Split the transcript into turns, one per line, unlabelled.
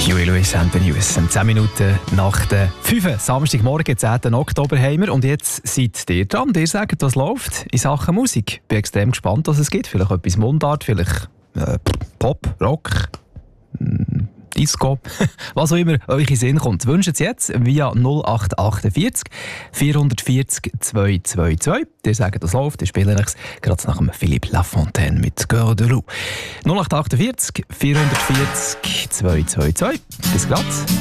Huey Lewis and the News. 10 Minuten nach der 5. Samstagmorgen, 10. Oktober haben wir. Und jetzt seid ihr dran. Ihr sagt, was läuft in Sachen Musik. Ich bin extrem gespannt, was es gibt. Vielleicht etwas Mundart, vielleicht Pop, Rock, Disco, was auch immer euch in Sinn kommt. Wünscht es jetzt via 0848 440 222. Ihr sagt, das läuft. Ich spiele es gerade nach dem Philippe Lafontaine mit Cœur de Loup. 0848 440 222. Bis gleich.